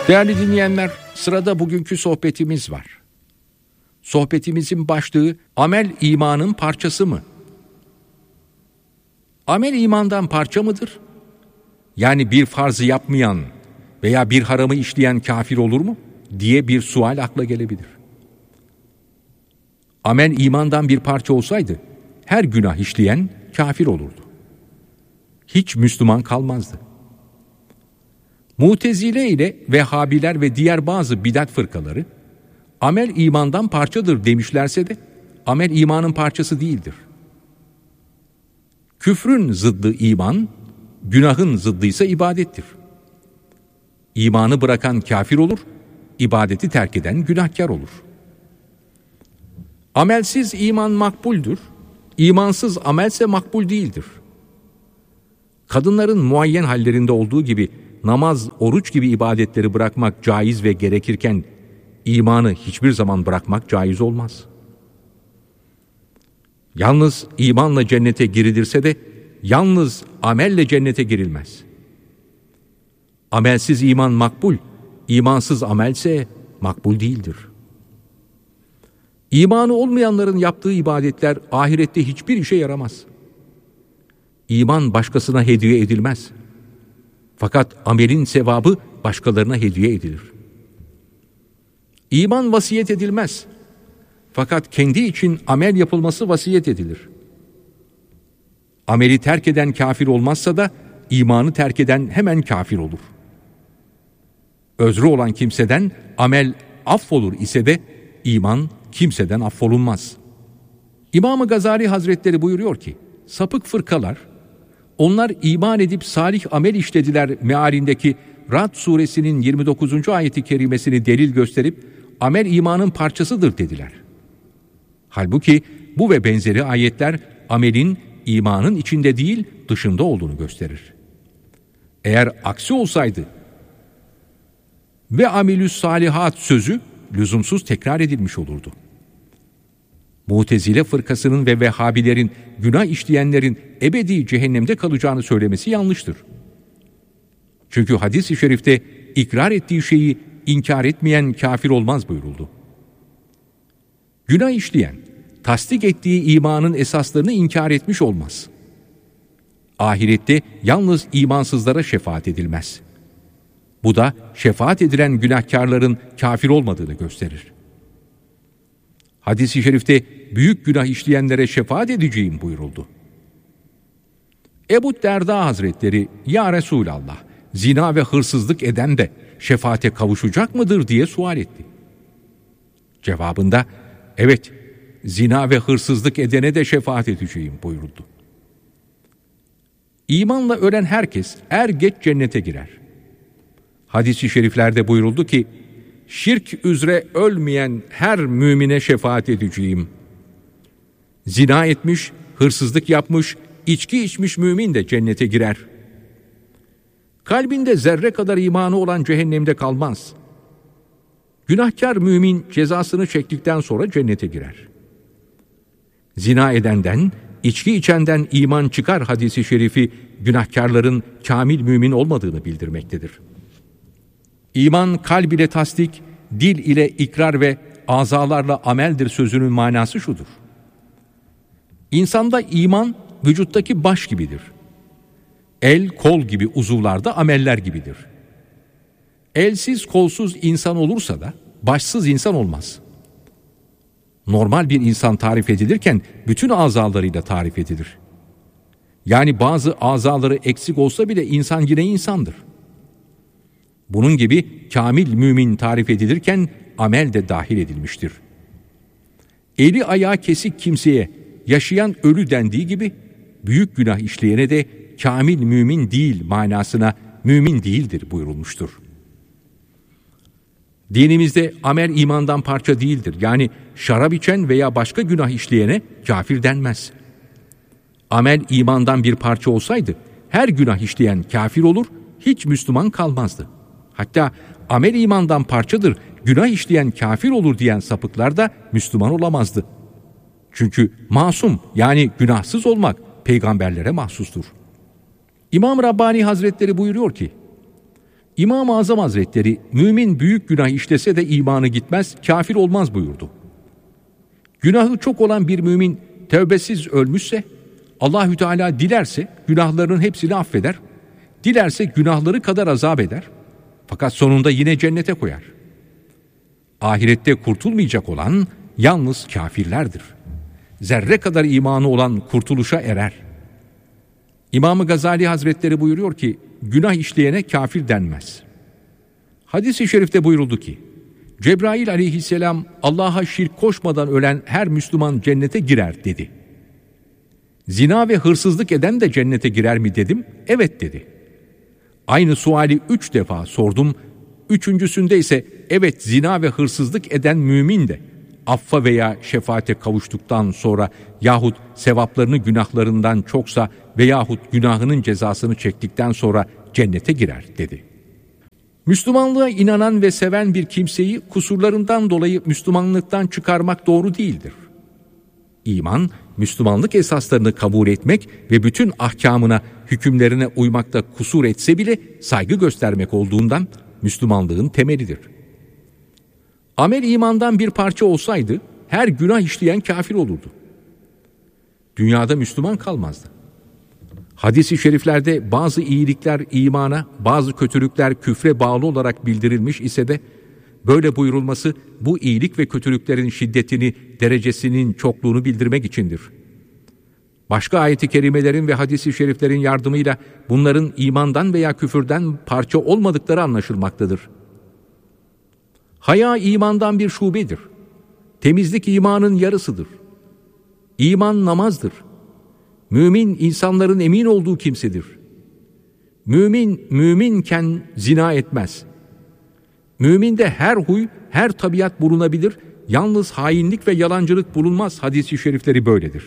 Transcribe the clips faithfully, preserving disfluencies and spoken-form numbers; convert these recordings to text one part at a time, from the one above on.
Değerli dinleyenler, sırada bugünkü sohbetimiz var. Sohbetimizin başlığı amel imanın parçası mı? Amel imandan parça mıdır? Yani bir farzı yapmayan veya bir haramı işleyen kafir olur mu diye bir sual akla gelebilir. Amel imandan bir parça olsaydı her günah işleyen kafir olurdu. Hiç Müslüman kalmazdı. Mutezile ile Vehhabiler ve diğer bazı bidat fırkaları amel imandan parçadır demişlerse de amel imanın parçası değildir. Küfrün zıddı iman, günahın zıddıysa ibadettir. İmanı bırakan kafir olur, ibadeti terk eden günahkar olur. Amelsiz iman makbuldür, imansız amelse makbul değildir. Kadınların muayyen hallerinde olduğu gibi namaz, oruç gibi ibadetleri bırakmak caiz ve gerekirken imanı hiçbir zaman bırakmak caiz olmaz. Yalnız imanla cennete girilirse de yalnız amelle cennete girilmez. Amelsiz iman makbul, imansız amelse makbul değildir. İmanı olmayanların yaptığı ibadetler ahirette hiçbir işe yaramaz. İman başkasına hediye edilmez. Fakat amelin sevabı başkalarına hediye edilir. İman vasiyet edilmez. Fakat kendi için amel yapılması vasiyet edilir. Ameli terk eden kafir olmazsa da imanı terk eden hemen kafir olur. Özrü olan kimseden amel affolur ise de iman kimseden affolunmaz. İmam-ı Gazali Hazretleri buyuruyor ki, sapık fırkalar, onlar iman edip salih amel işlediler mealindeki Ra'd suresinin yirmi dokuzuncu ayeti kerimesini delil gösterip amel imanın parçasıdır dediler. Halbuki bu ve benzeri ayetler amelin imanın içinde değil dışında olduğunu gösterir. Eğer aksi olsaydı ve amelüs salihat sözü lüzumsuz tekrar edilmiş olurdu. Mutezile fırkasının ve Vehhabilerin günah işleyenlerin ebedi cehennemde kalacağını söylemesi yanlıştır. Çünkü hadis-i şerifte ikrar ettiği şeyi inkar etmeyen kafir olmaz buyuruldu. Günah işleyen, tasdik ettiği imanın esaslarını inkar etmiş olmaz. Ahirette yalnız imansızlara şefaat edilmez. Bu da şefaat edilen günahkarların kafir olmadığını gösterir. Hadis-i şerifte büyük günah işleyenlere şefaat edeceğim buyuruldu. Ebu Derda Hazretleri, ya Resulallah, zina ve hırsızlık eden de şefaate kavuşacak mıdır diye sual etti. Cevabında, evet, zina ve hırsızlık edene de şefaat edeceğim buyuruldu. İmanla ölen herkes er geç cennete girer. Hadis-i şeriflerde buyuruldu ki, şirk üzere ölmeyen her mümine şefaat edeceğim. Zina etmiş, hırsızlık yapmış, içki içmiş mümin de cennete girer. Kalbinde zerre kadar imanı olan cehennemde kalmaz. Günahkar mümin cezasını çektikten sonra cennete girer. Zina edenden, içki içenden iman çıkar hadisi şerifi günahkarların kamil mümin olmadığını bildirmektedir. İman kalb ile tasdik, dil ile ikrar ve azalarla ameldir sözünün manası şudur. İnsanda iman vücuttaki baş gibidir. El, kol gibi uzuvlarda ameller gibidir. Elsiz, kolsuz insan olursa da başsız insan olmaz. Normal bir insan tarif edilirken bütün azalarıyla tarif edilir. Yani bazı azaları eksik olsa bile insan yine insandır. Bunun gibi kamil mümin tarif edilirken amel de dahil edilmiştir. Eli ayağı kesik kimseye yaşayan ölü dendiği gibi büyük günah işleyene de kamil mümin değil manasına mümin değildir buyurulmuştur. Dinimizde amel imandan parça değildir. Yani şarap içen veya başka günah işleyene kafir denmez. Amel imandan bir parça olsaydı her günah işleyen kafir olur, hiç Müslüman kalmazdı. Hatta amel imandan parçadır, günah işleyen kafir olur diyen sapıklar da Müslüman olamazdı. Çünkü masum yani günahsız olmak peygamberlere mahsustur. İmam Rabbani Hazretleri buyuruyor ki, İmam-ı Azam Hazretleri mümin büyük günah işlese de imanı gitmez, kafir olmaz buyurdu. Günahı çok olan bir mümin tövbesiz ölmüşse Allahü Teala dilerse günahlarının hepsini affeder, dilerse günahları kadar azap eder. Fakat sonunda yine cennete koyar. Ahirette kurtulmayacak olan yalnız kafirlerdir. Zerre kadar imanı olan kurtuluşa erer. İmam-ı Gazali Hazretleri buyuruyor ki, günah işleyene kafir denmez. Hadis-i şerifte buyuruldu ki, Cebrail aleyhisselam Allah'a şirk koşmadan ölen her Müslüman cennete girer dedi. Zina ve hırsızlık eden de cennete girer mi dedim, evet dedi. Aynı suali üç defa sordum, üçüncüsünde ise evet zina ve hırsızlık eden mümin de affa veya şefaate kavuştuktan sonra yahut sevaplarını günahlarından çoksa veyahut günahının cezasını çektikten sonra cennete girer dedi. Müslümanlığa inanan ve seven bir kimseyi kusurlarından dolayı Müslümanlıktan çıkarmak doğru değildir. İman, Müslümanlık esaslarını kabul etmek ve bütün ahkamına, hükümlerine uymakta kusur etse bile saygı göstermek olduğundan Müslümanlığın temelidir. Amel imandan bir parça olsaydı her günah işleyen kafir olurdu. Dünyada Müslüman kalmazdı. Hadis-i şeriflerde bazı iyilikler imana, bazı kötülükler küfre bağlı olarak bildirilmiş ise de böyle buyurulması bu iyilik ve kötülüklerin şiddetini, derecesinin çokluğunu bildirmek içindir. Başka ayet-i kerimelerin ve hadis-i şeriflerin yardımıyla bunların imandan veya küfürden parça olmadıkları anlaşılmaktadır. Haya imandan bir şubedir. Temizlik imanın yarısıdır. İman namazdır. Mümin insanların emin olduğu kimsedir. Mümin, müminken zina etmez. Müminde her huy, her tabiat bulunabilir, yalnız hainlik ve yalancılık bulunmaz hadis-i şerifleri böyledir.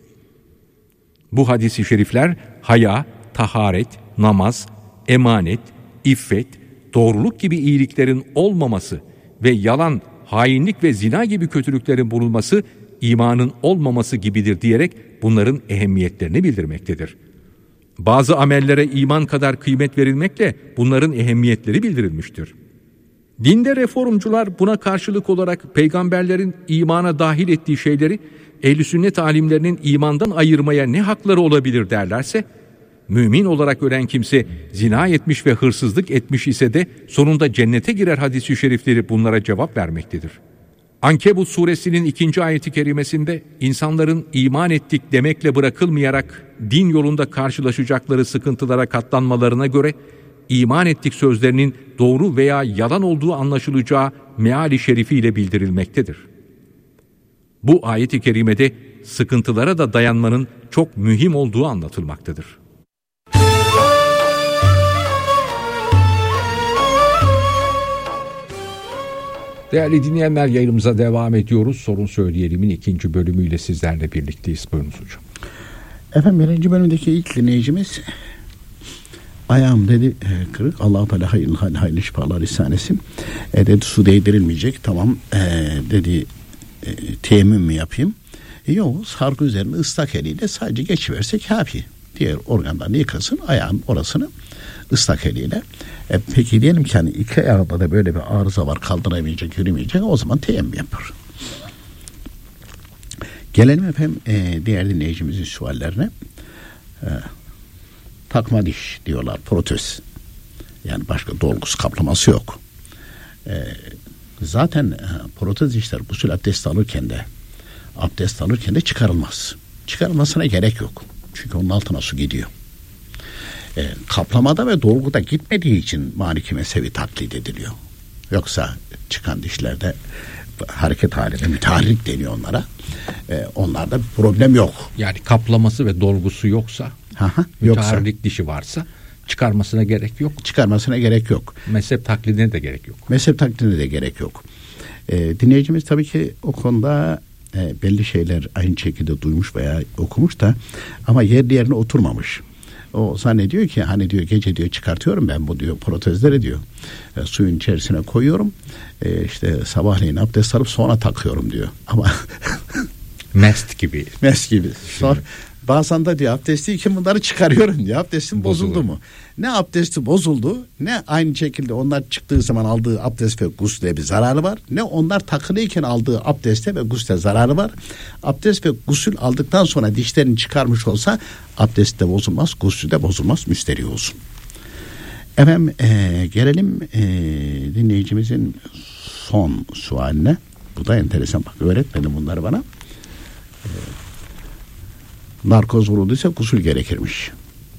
Bu hadis-i şerifler haya, taharet, namaz, emanet, iffet, doğruluk gibi iyiliklerin olmaması ve yalan, hainlik ve zina gibi kötülüklerin bulunması imanın olmaması gibidir diyerek bunların ehemmiyetlerini bildirmektedir. Bazı amellere iman kadar kıymet verilmekle bunların ehemmiyetleri bildirilmiştir. Dinde reformcular buna karşılık olarak peygamberlerin imana dahil ettiği şeyleri ehl-i sünnet alimlerinin imandan ayırmaya ne hakları olabilir derlerse, mümin olarak ölen kimse zina etmiş ve hırsızlık etmiş ise de sonunda cennete girer hadis-i şerifleri bunlara cevap vermektedir. Ankebut suresinin ikinci ayeti kerimesinde insanların iman ettik demekle bırakılmayarak din yolunda karşılaşacakları sıkıntılara katlanmalarına göre iman ettik sözlerinin doğru veya yalan olduğu anlaşılacağı meali şerifiyle bildirilmektedir. Bu ayet-i kerimede sıkıntılara da dayanmanın çok mühim olduğu anlatılmaktadır. Değerli dinleyenler, yayınımıza devam ediyoruz. Sorun Söyleyelim'in ikinci bölümüyle sizlerle birlikteyiz. Buyurunuz hocam. Efendim birinci bölümdeki ilk dinleyicimiz ayağım dedi e, kırık. Allah-u Teala hayırlı hayırlı şifalar ihsan etsin. E, dedi su değdirilmeyecek. Tamam e, dedi e, teyemmüm mü yapayım? E, yok, sargı üzerine ıslak eliyle sadece geçiverse kafi. Diğer organlarını yıkasın, ayağın orasını ıslak eliyle. E, peki diyelim ki hani iki ayağında da böyle bir arıza var, kaldıramayacak, yürümeyecek, o zaman teyemmüm yapar. Gelelim efendim e, diğer dinleyicimizin suallerine. E, takma diş diyorlar, protez. Yani başka dolgusu, kaplaması yok. E, zaten e, protez dişler gusül abdesti alırken de abdest alırken de çıkarılmaz. Çıkarılmasına gerek yok. Çünkü onun altına su gidiyor. E, kaplamada ve dolguda gitmediği için Maliki mezhebi taklit ediliyor. Yoksa çıkan dişlerde hareket halinde müteharrik deniyor onlara. E, onlarda bir problem yok. Yani kaplaması ve dolgusu yoksa, Aha, müteharrik yoksa, dişi varsa çıkarmasına gerek yok. Çıkarmasına gerek yok. Mezhep taklidine de gerek yok. Mezhep taklidine de gerek yok. E, dinleyicimiz tabii ki o konuda e, belli şeyler aynı şekilde duymuş veya okumuş da ama yerli yerine oturmamış. O zannediyor ki hani diyor gece diyor çıkartıyorum ben bu diyor protezleri diyor. E, suyun içerisine koyuyorum. E, işte sabahleyin abdest alıp sonra takıyorum diyor. Ama mest gibi. Mest gibi. Sonra Bazen de diyor abdestliyken bunları çıkarıyorum diyor. Abdestim bozuldu Bozulur. mu? Ne abdesti bozuldu, ne aynı şekilde onlar çıktığı zaman aldığı abdest ve gusle bir zararı var. Ne onlar takılıyken aldığı abdeste ve gusle zararı var. Abdest ve gusül aldıktan sonra dişlerini çıkarmış olsa abdest de bozulmaz, gusül de bozulmaz, müsterih olsun. Efendim e, gelelim e, dinleyicimizin son sualine. Bu da enteresan, bak öğretmedim bunları bana. E, narkoz vurulduysa gusül gerekirmiş.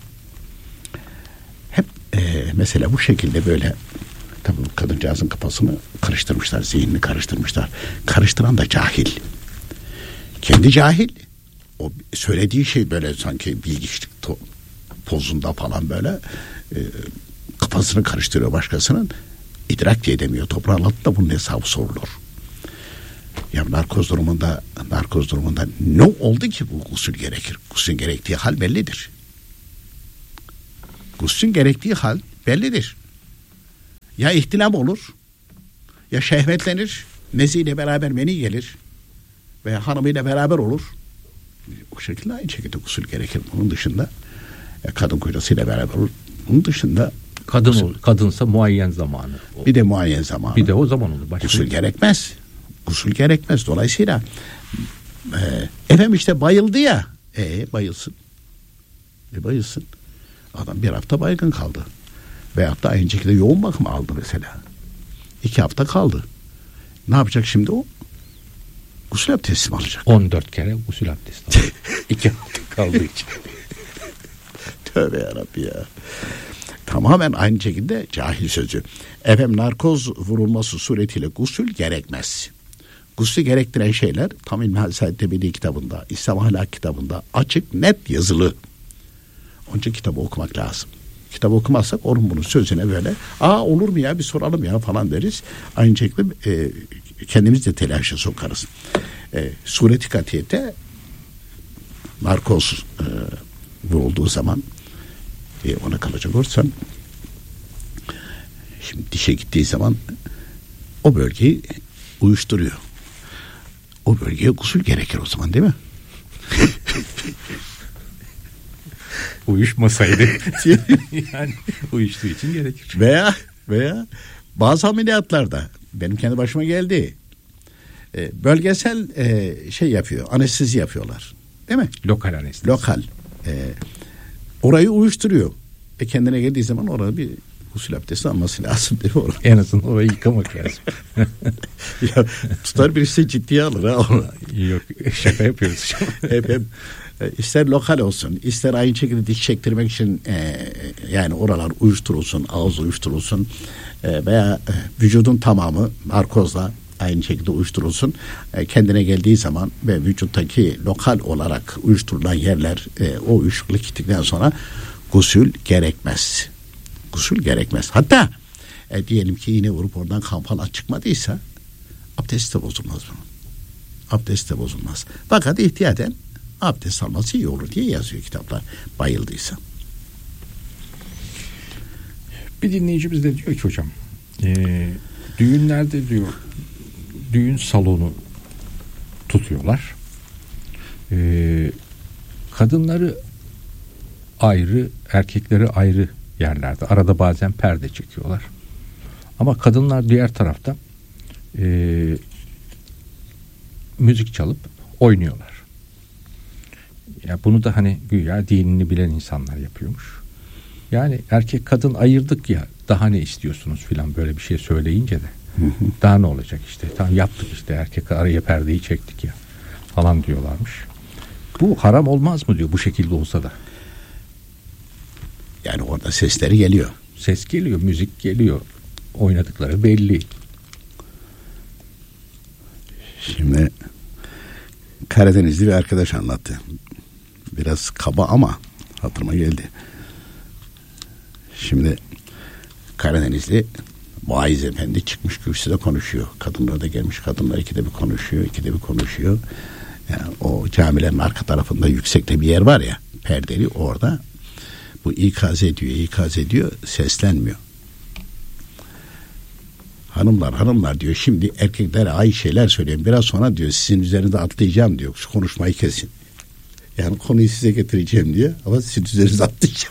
Hep e, mesela bu şekilde böyle, tabii kadıncağızın kafasını karıştırmışlar, zihnini karıştırmışlar. Karıştıran da cahil. Kendi cahil. O söylediği şey böyle sanki bilgiçlik to- pozunda falan böyle e, kafasını karıştırıyor başkasının. İdrak diye edemiyor. Toprağın altında bunun hesabı sorulur. Ya narkoz durumunda narkoz durumunda ne oldu ki bu gusül gerekir? Gusülün gerektiği hal bellidir. Gusülün gerektiği hal bellidir. Ya ihtilam olur, ya şehvetlenir, meziyle beraber meni gelir veya hanımıyla beraber olur. O şekilde aynı şekilde gusül gerekir. Bunun dışında ya kadın kocasıyla beraber olur. Bunun dışında kadın ol, kadınsa muayyen zamanı. O. Bir de muayyen zamanı. Bir de o zaman olur. Başka gusül gerekmez. Gusül gerekmez. Dolayısıyla e, efendim işte bayıldı ya. E bayılsın. E bayılsın. Adam bir hafta baygın kaldı. Veyahut da aynı şekilde yoğun bakım aldı mesela. İki hafta kaldı. Ne yapacak şimdi o? Gusül abdesti mi alacak? on dört kere gusül abdesti alacak. İki hafta kaldığı için. Tövbe yarabbi ya. Tamamen aynı şekilde cahil sözü. Efendim narkoz vurulması suretiyle gusül gerekmez. Gusül gerektiren şeyler tam İlmihal Saadettepe'li kitabında, İslam Ahlak kitabında açık net yazılı. Önce kitabı okumak lazım. Kitabı okumazsak onun bunun sözüne böyle aa olur mu ya bir soralım ya falan deriz. Aynı şekilde e, kendimiz de telaşa sokarız. E, sureti katiyete narkoz e, vurulduğu zaman e, ona kalacak olursan şimdi dişe gittiği zaman o bölgeyi uyuşturuyor. O bölgeye gusül gerekir o zaman değil mi? Uyuşmasaydı yani uyuştuğu için gerekir. Veya veya bazı ameliyatlarda benim kendi başıma geldi. E, bölgesel e, şey yapıyor, anestezi yapıyorlar. Değil mi? Lokal anestezi. Lokal. E, orayı uyuşturuyor. E kendine geldiği zaman orada bir gusül abdesti alması lazım değil mi? Orada? En azından orayı yıkamak lazım. Ya, tutar birisi ciddiye alır ha onu. Yok şaka yapıyoruz. hep hep ister lokal olsun, ister aynı şekilde diş çektirmek için e, yani oralar uyuşturulsun, ağız uyuşturulsun e, veya e, vücudun tamamı narkozla aynı şekilde uyuşturulsun. E, kendine geldiği zaman ve vücuttaki lokal olarak uyuşturulan yerler e, o uyuşukluk gittikten sonra gusül gerekmez. Gusül gerekmez. Hatta e, diyelim ki iğne vurup oradan kan falan çıkmadıysa abdest de bozulmaz bunun. Abdest de bozulmaz. Fakat ihtiyaten abdest alması iyi olur diye yazıyor kitaplar. Bayıldıysa. Bir dinleyicimiz de diyor ki hocam e, düğünlerde diyor düğün salonu tutuyorlar. E, kadınları ayrı, erkekleri ayrı yerlerde. Arada bazen perde çekiyorlar. Ama kadınlar diğer tarafta e, müzik çalıp oynuyorlar. Ya bunu da hani güya dinini bilen insanlar yapıyormuş. Yani erkek kadın ayırdık ya daha ne istiyorsunuz filan böyle bir şey söyleyince de hı hı. Daha ne olacak işte tamam yaptık işte erkek araya perdeyi çektik ya falan diyorlarmış. Bu haram olmaz mı diyor bu şekilde olsa da. Yani orada sesleri geliyor. Ses geliyor, müzik geliyor. Oynadıkları belli. Şimdi Karadenizli bir arkadaş anlattı. Biraz kaba ama hatırıma geldi. Şimdi Karadenizli vaiz efendi çıkmış kürsüde konuşuyor. Kadınlar da gelmiş. Kadınlar ikide bir konuşuyor. ikide bir konuşuyor. Yani o camilerin arka tarafında yüksekte bir yer var ya perdeli orada. Bu ikaz ediyor, ikaz ediyor. Seslenmiyor. Hanımlar hanımlar diyor şimdi erkeklere ay şeyler söyleyeyim. Biraz sonra diyor sizin üzerinde atlayacağım diyor. Şu konuşmayı kesin. Yani konuyu size getireceğim diye ama sizin üzerinize atlayacağım.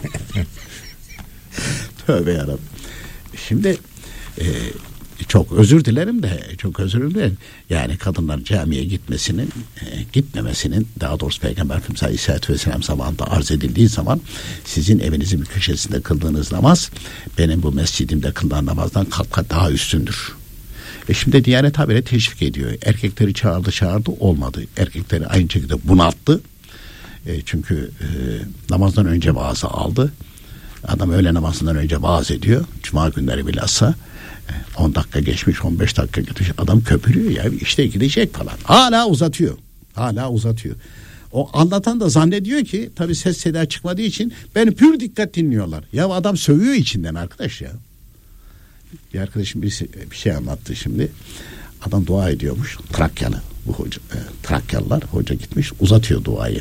Tövbe yarabbim. Şimdi e, çok özür dilerim de çok özür dilerim. Yani kadınlar camiye gitmesinin e, gitmemesinin daha doğrusu Peygamber Efendimiz Aleyhisselatü Vesselam zamanında arz edildiği zaman sizin evinizin bir köşesinde kıldığınız namaz benim bu mescidimde kılınan namazdan kat kat daha üstündür. E şimdi Diyanet habire teşvik ediyor. Erkekleri çağırdı çağırdı olmadı. Erkekleri aynı şekilde bunalttı. E, çünkü e, namazdan önce vaazı aldı. Adam öğle namazından önce vaaz ediyor. Cuma günleri bilhassa on dakika geçmiş, on beş dakika geçmiş. Adam köpürüyor ya, işte gidecek falan. Hala uzatıyor. Hala uzatıyor. O anlatan da zannediyor ki tabii ses seda çıkmadığı için beni pür dikkat dinliyorlar. Ya adam sövüyor içinden arkadaş ya. Bir arkadaşım bir, bir şey anlattı şimdi. Adam dua ediyormuş. Trakyalı bu hoca. E, Trakyalılar hoca gitmiş uzatıyor duayı.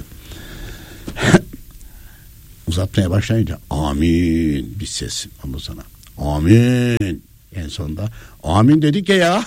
Uzatmaya başlayınca amin bir ses ondan sonra amin en sonunda amin dedik ya ya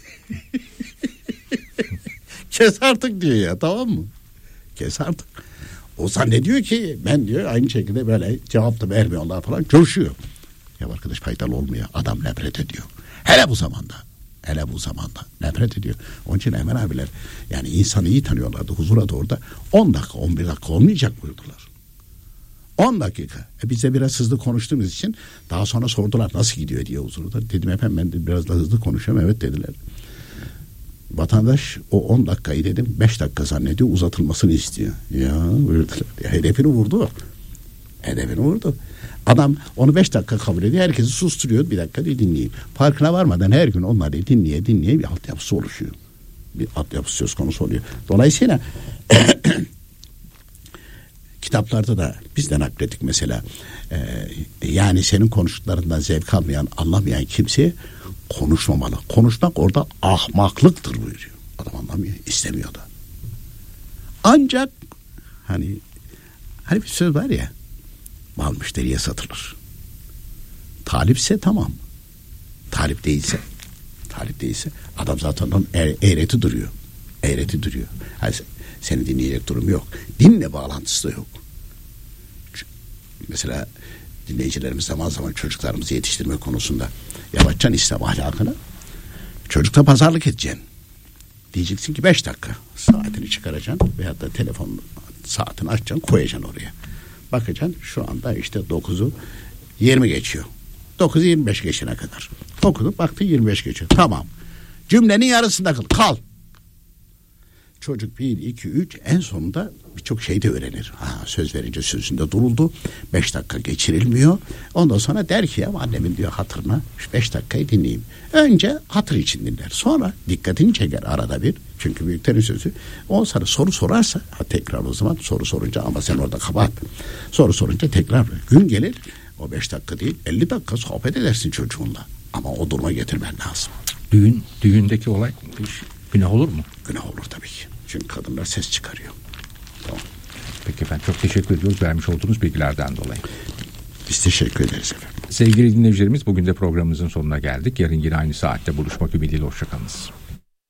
kes artık diyor ya, tamam mı, kes artık. O zannediyor ki ben diyor aynı şekilde böyle cevap da vermiyorlar falan, coşuyor. Ya arkadaş faydalı olmuyor, adam nefret ediyor hele bu zamanda. Hele bu zamanda nefret ediyor. Onun için Emel abiler yani insanı iyi tanıyorlardı, huzura doğru da on dakika on bir dakika olmayacak buyurdular. on dakika. E biz de biraz hızlı konuştuğumuz için daha sonra sordular nasıl gidiyor diye huzurda. Dedim efendim ben de biraz daha hızlı konuşuyorum. Evet dediler. Vatandaş o on dakikayı dedim beş dakika zannediyor, uzatılmasını istiyor. Ya buyurdular. Ya, hedefini vurdu. Hedefini vurdu. Adam onu beş dakika kabul ediyor. Herkesi susturuyor. Bir dakika diye dinleyeyim. Farkına varmadan her gün onları dinleye dinleye bir altyapısı oluşuyor. Bir altyapısı söz konusu oluyor. Dolayısıyla kitaplarda da biz de naklettik mesela. Ee, yani senin konuştuklarından zevk almayan, anlamayan kimse konuşmamalı. Konuşmak orada ahmaklıktır buyuruyor. Adam anlamıyor, istemiyor da. Ancak hani hani bir söz var ya, mal müşteriye satılır. Talipse tamam. Talip değilse talip değilse adam zaten onun eğreti duruyor. Eğreti duruyor. Yani seni dinleyecek durum yok. Dinle bağlantısı da yok. Mesela dinleyicilerimiz zaman zaman çocuklarımızı yetiştirme konusunda yapacaksın İslam ahlakını. Çocukla pazarlık edeceksin. Diyeceksin ki beş dakika saatini çıkaracaksın veyahut da telefon saatini açacaksın, koyacaksın oraya. Bakacaksın şu anda işte dokuzu yirmi geçiyor. dokuzu yirmi beş geçene kadar. Okudun baktın yirmi beş geçiyor. Tamam. Cümlenin yarısında kal. Kal. Çocuk bir, iki, üç en sonunda birçok şey de öğrenir. Ha, söz verince sözünde duruldu. Beş dakika geçirilmiyor. Ondan sonra der ki ya annemin diyor hatırına şu beş dakikayı dinleyeyim. Önce hatır için dinler. Sonra dikkatini çeker arada bir. Çünkü büyüklerin sözü. On sana soru sorarsa ha, tekrar o zaman soru sorunca ama sen orada kapat. Soru sorunca tekrar gün gelir. O beş dakika değil elli dakika sohbet edersin çocuğunla. Ama o duruma getirmen lazım. Düğün, düğündeki olay günah olur mu? Günah olur tabii ki. Çünkü kadınlar ses çıkarıyor. Tamam. Peki efendim, çok teşekkür ediyoruz vermiş olduğunuz bilgilerden dolayı. Biz teşekkür ederiz efendim. Sevgili dinleyicilerimiz, bugün de programımızın sonuna geldik. Yarın yine aynı saatte buluşmak ümidiyle, hoşçakalınız.